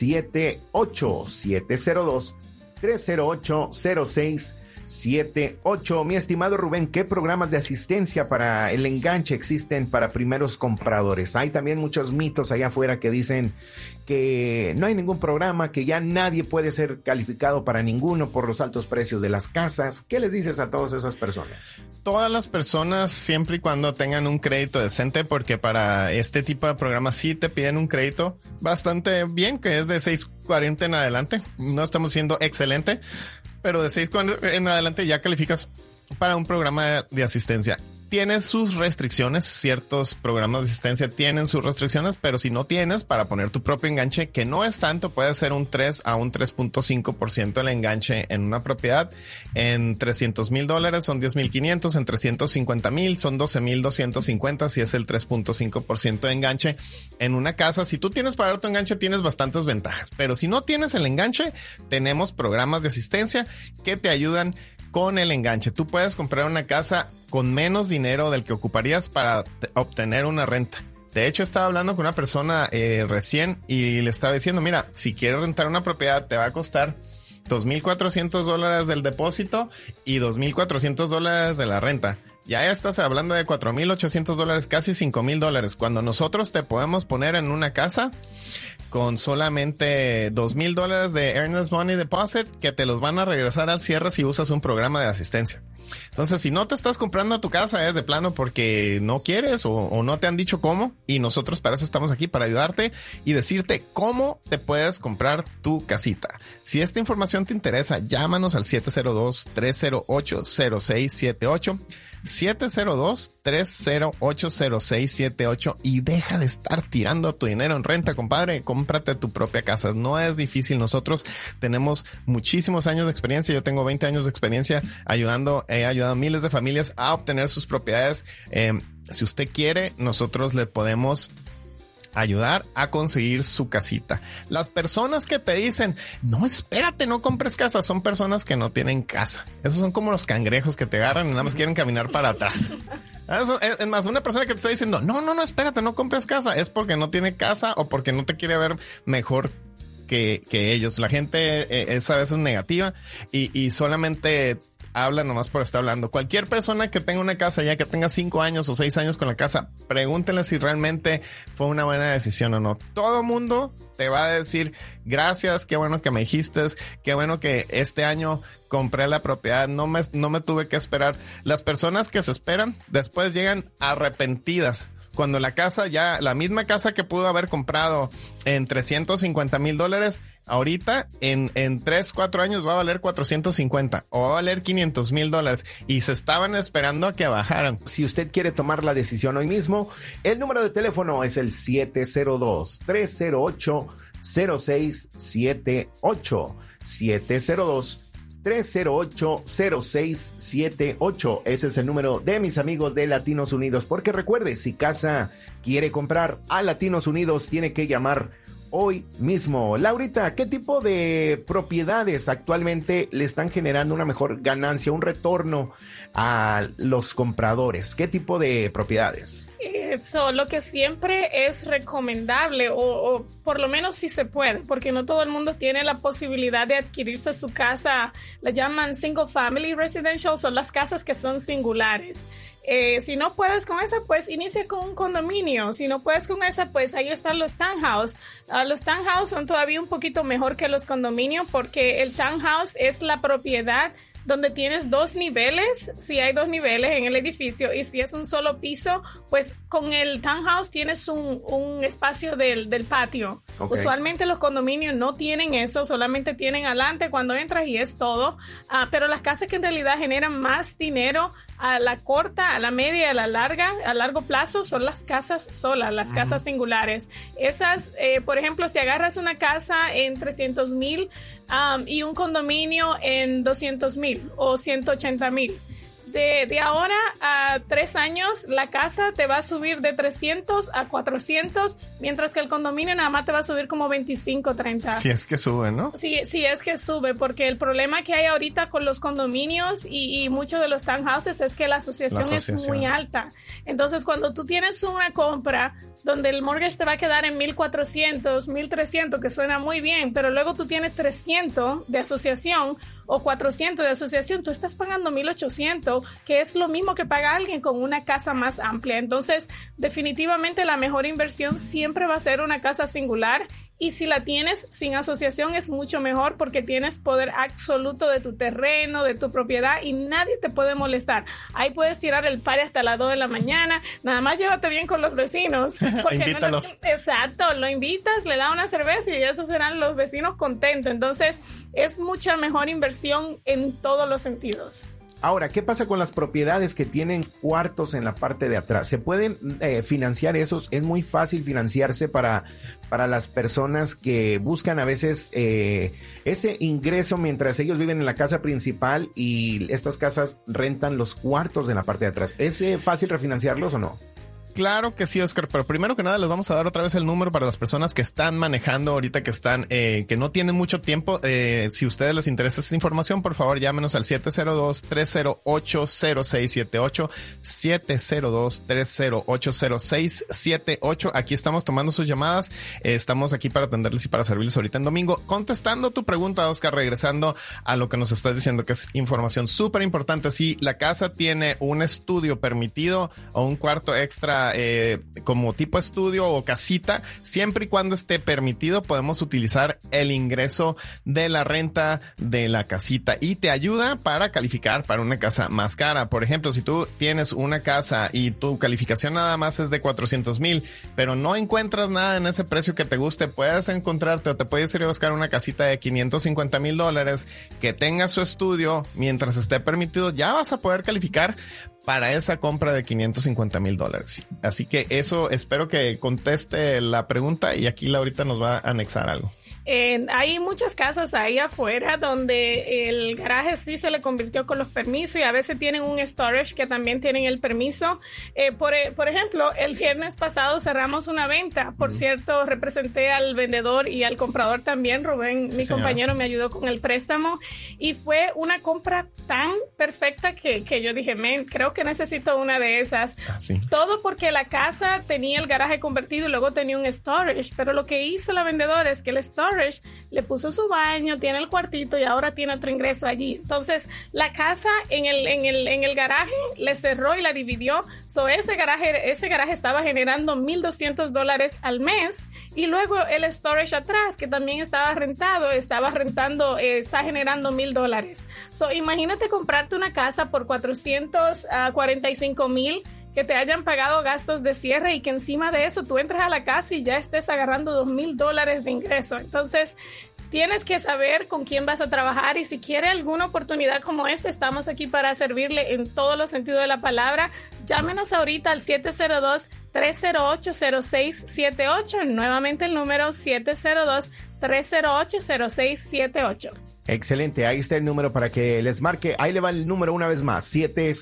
702-308-0678. Mi estimado Rubén, ¿qué programas de asistencia para el enganche existen para primeros compradores? Hay también muchos mitos allá afuera que dicen que no hay ningún programa, que ya nadie puede ser calificado para ninguno por los altos precios de las casas. ¿Qué les dices a todas esas personas? Todas las personas, siempre y cuando tengan un crédito decente, porque para este tipo de programas sí te piden un crédito bastante bien, que es de 640 en adelante. No estamos siendo excelente, pero de 640 en adelante ya calificas para un programa de asistencia. tiene sus restricciones, ciertos programas de asistencia tienen sus restricciones, pero si no tienes, para poner tu propio enganche, que no es tanto, puede ser un 3 a un 3.5% el enganche en una propiedad. En $300,000 son $10,500, en $350,000 son $12,250, si es el 3.5% de enganche en una casa. Si tú tienes para dar tu enganche, tienes bastantes ventajas, pero si no tienes el enganche, tenemos programas de asistencia que te ayudan con el enganche. Tú puedes comprar una casa con menos dinero del que ocuparías para obtener una renta. De hecho, estaba hablando con una persona recién y le estaba diciendo, mira, si quieres rentar una propiedad te va a costar $2,400 del depósito y $2,400 de la renta. Ya estás hablando de $4,800, casi $5,000. Cuando nosotros te podemos poner en una casa con solamente $2,000 de Earnest Money Deposit que te los van a regresar al cierre si usas un programa de asistencia. Entonces, si no te estás comprando tu casa es de plano porque no quieres o no te han dicho cómo, y nosotros para eso estamos aquí, para ayudarte y decirte cómo te puedes comprar tu casita. Si esta información te interesa, llámanos al 702-308-0678. 702-308-0678 y deja de estar tirando tu dinero en renta, compadre. Cómprate tu propia casa. No es difícil. Nosotros tenemos muchísimos años de experiencia. Yo tengo 20 años de experiencia he ayudado a miles de familias a obtener sus propiedades. Si usted quiere, nosotros le podemos ayudar a conseguir su casita. Las personas que te dicen, no, espérate, no compres casa, son personas que no tienen casa. Esos son como los cangrejos que te agarran y nada más quieren caminar para atrás. Es más, una persona que te está diciendo, no, espérate, no compres casa, es porque no tiene casa o porque no te quiere ver mejor que ellos. La gente es a veces negativa y solamente habla nomás por estar hablando. Cualquier persona que tenga una casa, ya que tenga 5 años o 6 años con la casa, pregúntenle si realmente fue una buena decisión o no. Todo mundo te va a decir, gracias, qué bueno que me dijiste, qué bueno que este año compré la propiedad, no me tuve que esperar. Las personas que se esperan después llegan arrepentidas. Cuando la misma casa que pudo haber comprado en $350,000, ahorita en 3-4 años va a valer 450 o va a valer $500,000 y se estaban esperando a que bajaran. Si usted quiere tomar la decisión hoy mismo, el número de teléfono es el 702-308-0678. 702-308-0678. Ese es el número de mis amigos de Latinos Unidos. Porque recuerde, si casa quiere comprar a Latinos Unidos, tiene que llamar hoy mismo. Laurita, ¿qué tipo de propiedades actualmente le están generando una mejor ganancia, un retorno a los compradores? ¿Qué tipo de propiedades? Eso, lo que siempre es recomendable, o por lo menos si se puede, porque no todo el mundo tiene la posibilidad de adquirirse su casa. La llaman single family residential, son las casas que son singulares. Si no puedes con esa, pues inicia con un condominio. Si no puedes con esa, pues ahí están los townhouse. Los townhouse son todavía un poquito mejor que los condominios, porque el townhouse es la propiedad donde tienes 2 niveles, si hay 2 niveles en el edificio, y si es un solo piso, pues con el townhouse tienes un espacio del patio. Okay. Usualmente los condominios no tienen eso, solamente tienen adelante cuando entras y es todo. Pero las casas que en realidad generan más dinero a la corta, a la media, a la larga, a largo plazo, son las casas solas, las casas singulares. Esas, por ejemplo, si agarras una casa en $300,000 y un condominio en $200,000 o $180,000, de ahora a 3 años la casa te va a subir de 300 a 400, mientras que el condominio nada más te va a subir como 25, 30. Si es que sube, ¿no? Sí, es que sube, porque el problema que hay ahorita con los condominios y muchos de los townhouses es que la asociación es muy alta. Entonces, cuando tú tienes una compra donde el mortgage te va a quedar en 1,400, 1,300, que suena muy bien, pero luego tú tienes 300 de asociación o 400 de asociación, tú estás pagando 1,800, que es lo mismo que paga alguien con una casa más amplia. Entonces, definitivamente la mejor inversión siempre va a ser una casa singular. Y si la tienes sin asociación es mucho mejor, porque tienes poder absoluto de tu terreno, de tu propiedad, y nadie te puede molestar. Ahí puedes tirar el party hasta las 2 de la mañana. Nada más llévate bien con los vecinos. Invítalos. Exacto, lo invitas, le das una cerveza y esos serán los vecinos contentos. Entonces es mucha mejor inversión en todos los sentidos. Ahora, ¿qué pasa con las propiedades que tienen cuartos en la parte de atrás? ¿Se pueden financiar esos? Es muy fácil financiarse para las personas que buscan a veces ese ingreso mientras ellos viven en la casa principal y estas casas rentan los cuartos en la parte de atrás. ¿Es fácil refinanciarlos o no? Claro que sí, Oscar, pero primero que nada les vamos a dar otra vez el número para las personas que están manejando ahorita, que están, que no tienen mucho tiempo. Si a ustedes les interesa esta información, por favor, llámenos al 702-308-0678, 702-308-0678. Aquí estamos tomando sus llamadas. Estamos aquí para atenderles y para servirles ahorita en domingo. Contestando tu pregunta, Oscar, regresando a lo que nos estás diciendo, que es información súper importante. Si la casa tiene un estudio permitido o un cuarto extra como tipo estudio o casita, siempre y cuando esté permitido, podemos utilizar el ingreso de la renta de la casita y te ayuda para calificar para una casa más cara. Por ejemplo, si tú tienes una casa y tu calificación nada más es de 400,000, pero no encuentras nada en ese precio que te guste, puedes encontrarte o te puedes ir a buscar una casita de $550,000 que tenga su estudio mientras esté permitido. Ya vas a poder calificar para esa compra de $550,000. Así que eso, espero que conteste la pregunta y aquí Laurita nos va a anexar algo. Hay muchas casas ahí afuera donde el garaje sí se le convirtió con los permisos y a veces tienen un storage que también tienen el permiso. Por ejemplo, el viernes pasado cerramos una venta. Por cierto, representé al vendedor y al comprador también. Rubén, mi compañero, me ayudó con el préstamo y fue una compra tan perfecta que yo dije, creo que necesito una de esas. Sí. Todo porque la casa tenía el garaje convertido y luego tenía un storage, pero lo que hizo la vendedora es que el storage le puso su baño, tiene el cuartito y ahora tiene otro ingreso allí. Entonces, la casa en el garaje le cerró y la dividió. Ese garaje estaba generando $1,200 al mes y luego el storage atrás, que también está generando $1,000. Imagínate comprarte una casa por $445,000, que te hayan pagado gastos de cierre y que encima de eso tú entres a la casa y ya estés agarrando $2,000 de ingreso. Entonces, tienes que saber con quién vas a trabajar y si quiere alguna oportunidad como esta, estamos aquí para servirle en todos los sentidos de la palabra. Llámenos ahorita al 702-308-0678. Nuevamente el número 702-308-0678. Excelente, ahí está el número para que les marque. Ahí le va el número una vez más,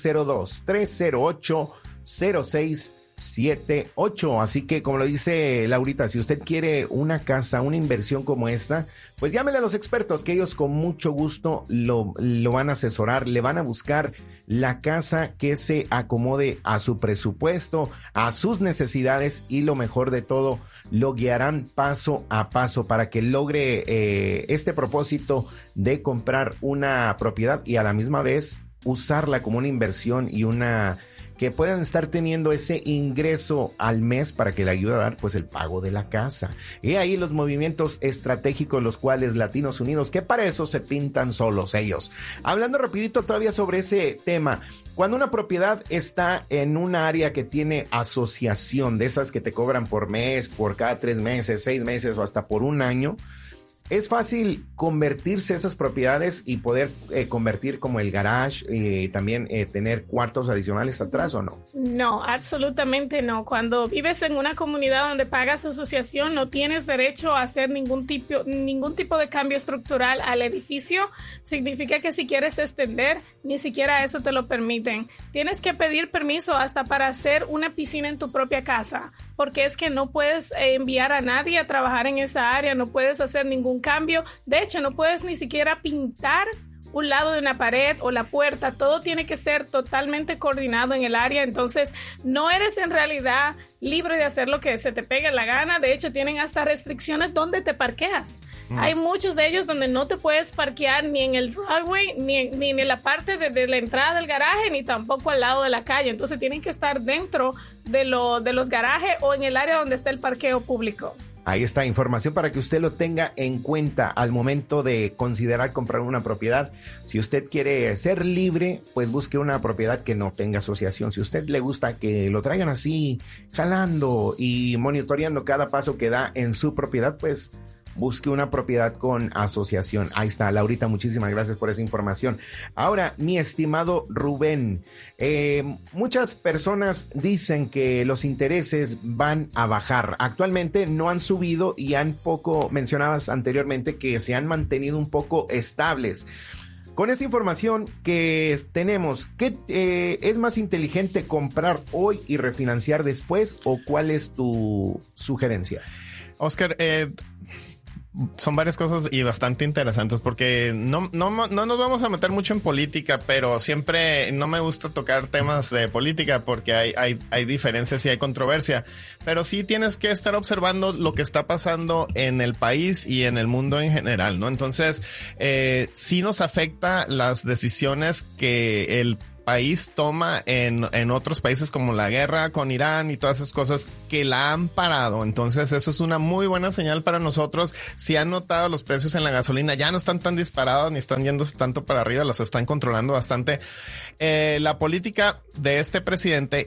702-308-0678. Así que, como lo dice Laurita, si usted quiere una casa, una inversión como esta, pues llámele a los expertos, que ellos con mucho gusto lo van a asesorar, le van a buscar la casa que se acomode a su presupuesto, a sus necesidades y lo mejor de todo, lo guiarán paso a paso para que logre este propósito de comprar una propiedad y a la misma vez usarla como una inversión y que puedan estar teniendo ese ingreso al mes para que le ayude a dar pues el pago de la casa. Y ahí los movimientos estratégicos, los cuales Latinos Unidos, que para eso se pintan solos ellos. Hablando rapidito todavía sobre ese tema, cuando una propiedad está en un área que tiene asociación, de esas que te cobran por mes, por cada 3 meses, 6 meses o hasta por un año, ¿es fácil convertirse esas propiedades y poder convertir como el garage y también tener cuartos adicionales atrás o no? No, absolutamente no. Cuando vives en una comunidad donde pagas asociación, no tienes derecho a hacer ningún tipo de cambio estructural al edificio. Significa que si quieres extender, ni siquiera eso te lo permiten. Tienes que pedir permiso hasta para hacer una piscina en tu propia casa, porque es que no puedes enviar a nadie a trabajar en esa área, no puedes hacer ningún cambio. De hecho, no puedes ni siquiera pintar un lado de una pared o la puerta. Todo tiene que ser totalmente coordinado en el área. Entonces, no eres en realidad libre de hacer lo que se te pegue la gana. De hecho, tienen hasta restricciones donde te parqueas. Hay muchos de ellos donde no te puedes parquear ni en el driveway, ni en la parte de la entrada del garaje, ni tampoco al lado de la calle. Entonces, tienen que estar dentro de los garajes o en el área donde está el parqueo público. Ahí está información para que usted lo tenga en cuenta al momento de considerar comprar una propiedad. Si usted quiere ser libre, pues busque una propiedad que no tenga asociación. Si a usted le gusta que lo traigan así, jalando y monitoreando cada paso que da en su propiedad, pues busque una propiedad con asociación. Ahí está, Laurita, muchísimas gracias por esa información. Ahora, mi estimado Rubén, muchas personas dicen que los intereses van a bajar. Actualmente no han subido y mencionabas anteriormente que se han mantenido un poco estables. Con esa información que tenemos, ¿qué es más inteligente, comprar hoy y refinanciar después, o cuál es tu sugerencia? Oscar, son varias cosas y bastante interesantes, porque no nos vamos a meter mucho en política, pero siempre no me gusta tocar temas de política porque hay diferencias y hay controversia, pero sí tienes que estar observando lo que está pasando en el país y en el mundo en general, ¿no? Entonces, sí nos afecta las decisiones que el país toma en otros países, como la guerra con Irán y todas esas cosas que la han parado. Entonces eso es una muy buena señal para nosotros. Si han notado, los precios en la gasolina ya no están tan disparados ni están yéndose tanto para arriba, los están controlando bastante. La política de este presidente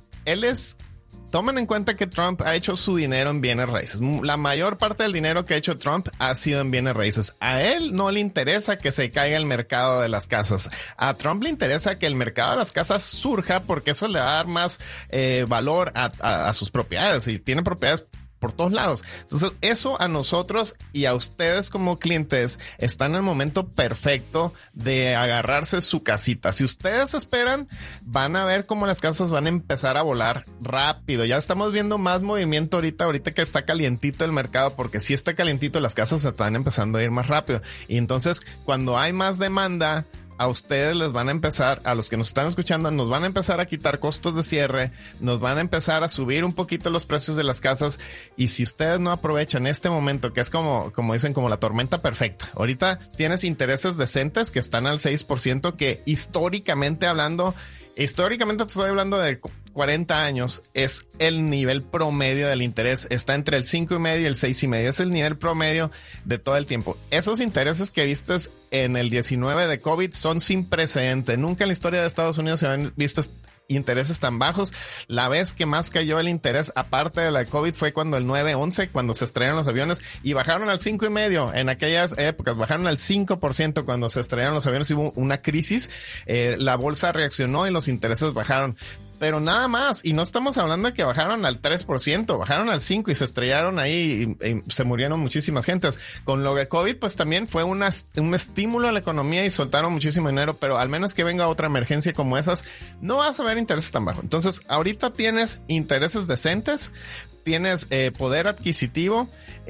tomen en cuenta que Trump ha hecho su dinero en bienes raíces. La mayor parte del dinero que ha hecho Trump ha sido en bienes raíces. A él no le interesa que se caiga el mercado de las casas. A Trump le interesa que el mercado de las casas surja, porque eso le va a dar más valor a sus propiedades. Y tiene propiedades por todos lados. Entonces, eso a nosotros y a ustedes como clientes están en el momento perfecto de agarrarse su casita. Si ustedes esperan, van a ver cómo las casas van a empezar a volar rápido. Ya estamos viendo más movimiento ahorita que está calientito el mercado, porque si está calientito, las casas se están empezando a ir más rápido. Y entonces, cuando hay más demanda, a ustedes les van a empezar, a los que nos están escuchando, nos van a empezar a quitar costos de cierre, nos van a empezar a subir un poquito los precios de las casas. Y si ustedes no aprovechan este momento, que es como dicen, como la tormenta perfecta. Ahorita tienes intereses decentes que están al 6%, que históricamente te estoy hablando de 40 años, es el nivel promedio del interés. Está entre el 5.5 y el 6.5. Es el nivel promedio de todo el tiempo. Esos intereses que vistes en el 19 de COVID son sin precedente. Nunca en la historia de Estados Unidos se han visto intereses tan bajos. La vez que más cayó el interés, aparte de la COVID, fue cuando el 9/11, cuando se estrellaron los aviones y bajaron al 5.5. En aquellas épocas bajaron al 5% cuando se estrellaron los aviones y hubo una crisis. La bolsa reaccionó y los intereses bajaron. Pero nada más, y no estamos hablando de que bajaron al 3%, bajaron al 5% y se estrellaron ahí y se murieron muchísimas gentes. Con lo de COVID, pues también fue un estímulo a la economía y soltaron muchísimo dinero, pero al menos que venga otra emergencia como esas, no vas a ver intereses tan bajos. Entonces, ahorita tienes intereses decentes, tienes poder adquisitivo.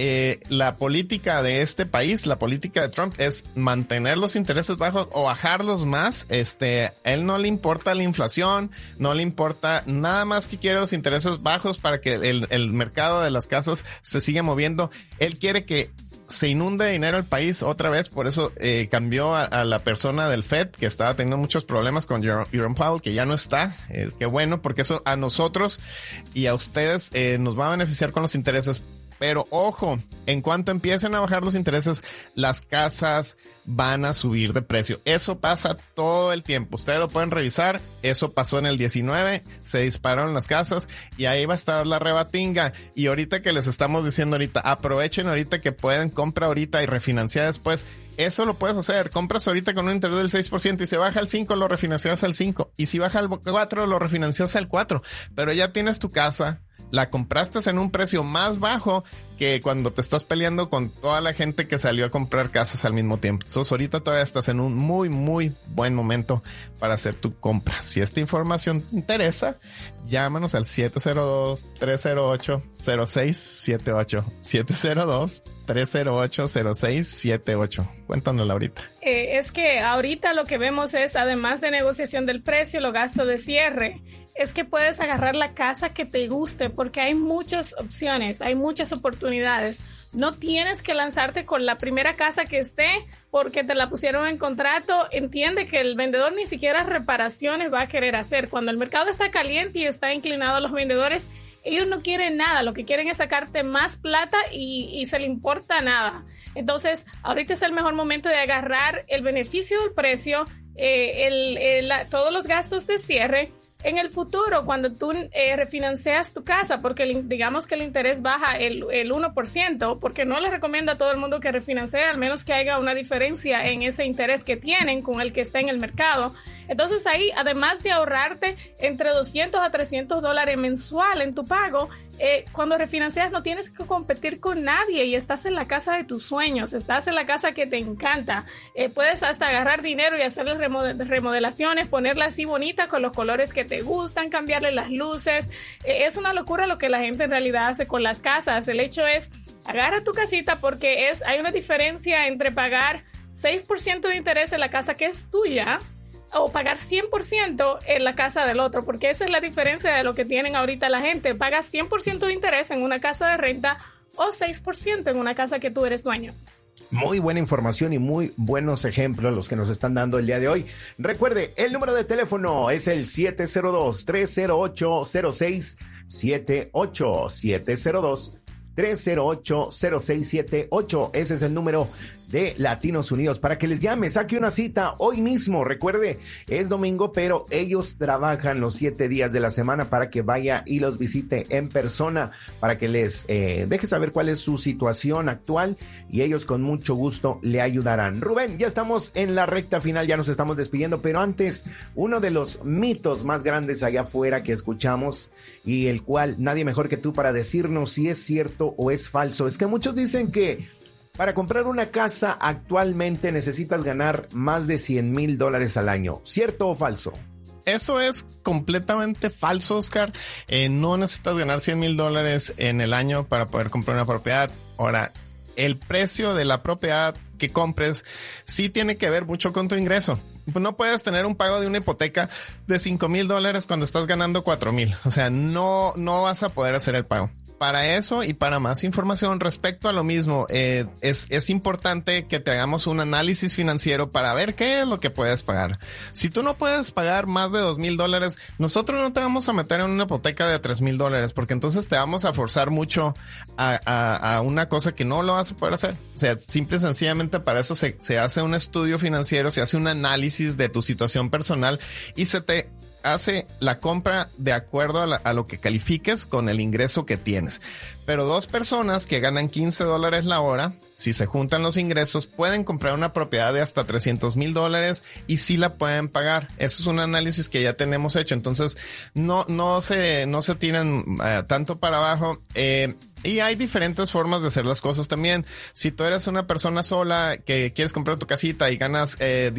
La política de este país, la política de Trump, es mantener los intereses bajos o bajarlos más. Él no le importa la inflación, no le importa nada más, que quiere los intereses bajos para que el mercado de las casas se siga moviendo. Él quiere que se inunde de dinero el país otra vez. Por eso cambió a la persona del Fed, que estaba teniendo muchos problemas con Jerome Powell, que ya no está. Qué bueno, porque eso a nosotros y a ustedes nos va a beneficiar con los intereses. Pero ojo, en cuanto empiecen a bajar los intereses, las casas van a subir de precio. Eso pasa todo el tiempo. Ustedes lo pueden revisar. Eso pasó en el 19, se dispararon las casas y ahí va a estar la rebatinga. Y ahorita que les estamos diciendo aprovechen ahorita que pueden, compra ahorita y refinanciar después. Eso lo puedes hacer. Compras ahorita con un interés del 6% y se baja al 5, lo refinancias al 5. Y si baja al 4, lo refinancias al 4. Pero ya tienes tu casa. La compraste en un precio más bajo que cuando te estás peleando con toda la gente que salió a comprar casas al mismo tiempo. Entonces ahorita todavía estás en un muy, muy buen momento para hacer tu compra. Si esta información te interesa, llámanos al 702-308-0678. 702-308-0678. Cuéntanoslo ahorita. Es que ahorita lo que vemos es, además de negociación del precio, los gastos de cierre, es que puedes agarrar la casa que te guste, porque hay muchas opciones, hay muchas oportunidades. No tienes que lanzarte con la primera casa que esté porque te la pusieron en contrato. Entiende que el vendedor ni siquiera reparaciones va a querer hacer. Cuando el mercado está caliente y está inclinado a los vendedores, ellos no quieren nada, lo que quieren es sacarte más plata y se le importa nada. Entonces, ahorita es el mejor momento de agarrar el beneficio del precio, todos los gastos de cierre, En el futuro, cuando tú refinancias tu casa, porque digamos que el interés baja el 1%, porque no les recomiendo a todo el mundo que refinancie, al menos que haya una diferencia en ese interés que tienen con el que está en el mercado. Entonces ahí, además de ahorrarte entre $200 a $300 mensual en tu pago, cuando refinancias no tienes que competir con nadie y estás en la casa de tus sueños, estás en la casa que te encanta. Puedes hasta agarrar dinero y hacerle remodelaciones, ponerla así bonita con los colores que te gustan, cambiarle las luces. Es una locura lo que la gente en realidad hace con las casas. El hecho es, agarra tu casita porque hay una diferencia entre pagar 6% de interés en la casa que es tuya o pagar 100% en la casa del otro, porque esa es la diferencia de lo que tienen ahorita la gente. Pagas 100% de interés en una casa de renta o 6% en una casa que tú eres dueño. Muy buena información y muy buenos ejemplos los que nos están dando el día de hoy. Recuerde, el número de teléfono es el 702-308-0678. 702-308-0678. Ese es el número de Latinos Unidos para que les llame, saque una cita hoy mismo. Recuerde, es domingo, pero ellos trabajan los 7 días de la semana para que vaya y los visite en persona, para que les deje saber cuál es su situación actual y ellos con mucho gusto le ayudarán. Rubén, ya estamos en la recta final, ya nos estamos despidiendo, pero antes, uno de los mitos más grandes allá afuera que escuchamos y el cual nadie mejor que tú para decirnos si es cierto o es falso, es que muchos dicen que para comprar una casa actualmente necesitas ganar más de $100,000 al año. ¿Cierto o falso? Eso es completamente falso, Oscar. No necesitas ganar $100,000 en el año para poder comprar una propiedad. Ahora, el precio de la propiedad que compres sí tiene que ver mucho con tu ingreso. No puedes tener un pago de una hipoteca de $5,000 cuando estás ganando $4,000. O sea, no vas a poder hacer el pago. Para eso y para más información respecto a lo mismo, es importante que te hagamos un análisis financiero para ver qué es lo que puedes pagar. Si tú no puedes pagar más de $2,000, nosotros no te vamos a meter en una hipoteca de $3,000 porque entonces te vamos a forzar mucho a una cosa que no lo vas a poder hacer. O sea, simple y sencillamente para eso se hace un estudio financiero, se hace un análisis de tu situación personal y se te hace la compra de acuerdo a lo que califiques con el ingreso que tienes. Pero 2 personas que ganan $15 la hora, si se juntan los ingresos, pueden comprar una propiedad de hasta $300,000 y sí la pueden pagar. Eso es un análisis que ya tenemos hecho. Entonces, no se tiren tanto para abajo. Y hay diferentes formas de hacer las cosas también. Si tú eres una persona sola que quieres comprar tu casita y ganas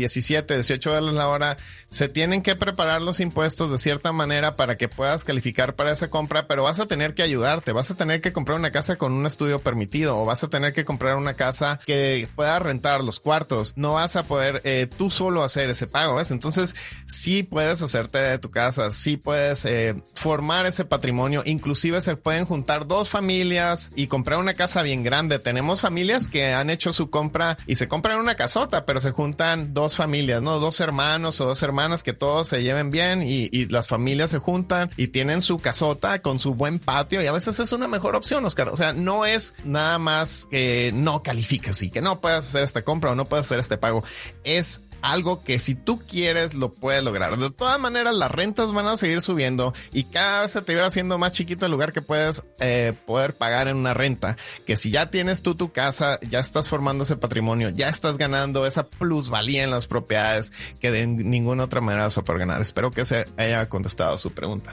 $18 la hora, se tienen que preparar los impuestos de cierta manera para que puedas calificar para esa compra, pero vas a tener que ayudarte. Vas a tener que comprar una casa con un estudio permitido o vas a tener que comprar una casa que pueda rentar los cuartos. No vas a poder tú solo hacer ese pago, ¿ves? Entonces, sí puedes hacerte de tu casa, sí puedes formar ese patrimonio. Inclusive se pueden juntar 2 familias y comprar una casa bien grande. Tenemos familias que han hecho su compra y se compran una casota, pero se juntan 2 familias, ¿no? 2 hermanos o 2 hermanas que todos se lleven bien y las familias se juntan y tienen su casota con su buen patio y a veces es una mejor opción, Oscar. O sea, no es nada más que no calificas y que no puedas hacer esta compra o no puedes hacer este pago. Es algo que si tú quieres lo puedes lograr. De todas maneras, las rentas van a seguir subiendo y cada vez se te va haciendo más chiquito el lugar que puedes poder pagar en una renta. Que si ya tienes tú tu casa, ya estás formando ese patrimonio, ya estás ganando esa plusvalía en las propiedades que de ninguna otra manera vas a poder ganar. Espero que se haya contestado su pregunta.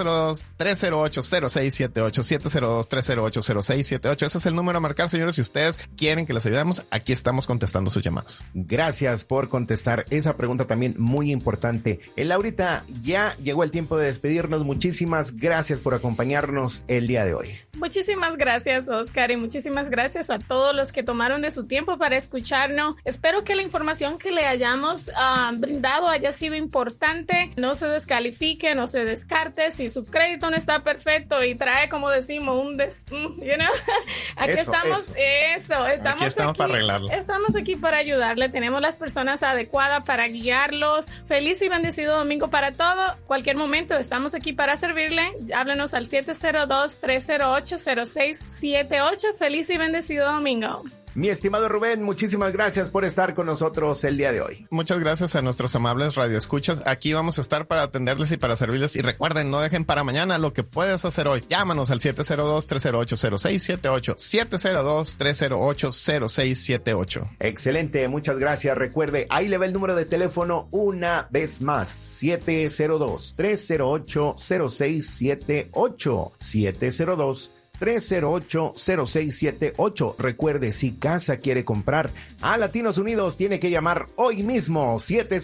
702-308-0678 702-308-0678. Ese es el número a marcar, señores. Si ustedes quieren que les ayudemos, aquí estamos contestando sus llamadas. Gracias por contestar esa pregunta también muy importante. Laurita, ya llegó el tiempo de despedirnos. Muchísimas gracias por acompañarnos el día de hoy. Muchísimas gracias, Oscar, y muchísimas gracias a todos los que tomaron de su tiempo para escucharnos. Espero que la información que le hayamos brindado haya sido importante. No se descalifique, no se descarte. Si su crédito no está perfecto y trae, como decimos, aquí estamos para arreglarlo. Estamos aquí para ayudarle. Tenemos las personas adecuadas para guiarlos. Feliz y bendecido domingo para todo. Cualquier momento estamos aquí para servirle. Háblenos al 702-308-0678. Feliz y bendecido domingo. Mi estimado Rubén, muchísimas gracias por estar con nosotros el día de hoy. Muchas gracias a nuestros amables radioescuchas. Aquí vamos a estar para atenderles y para servirles. Y recuerden, no dejen para mañana lo que puedes hacer hoy. Llámanos al 702-308-0678. 702-308-0678. Excelente, muchas gracias. Recuerde, ahí le va el número de teléfono una vez más. 702-308-0678. 702-308-0678. Recuerde, si casa quiere comprar a Latinos Unidos, tiene que llamar hoy mismo.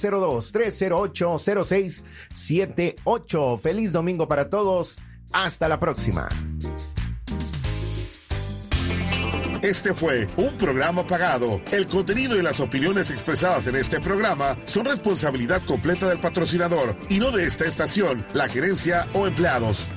702-308-0678. Feliz domingo para todos. Hasta la próxima. Este fue un programa pagado. El contenido y las opiniones expresadas en este programa son responsabilidad completa del patrocinador y no de esta estación, la gerencia o empleados.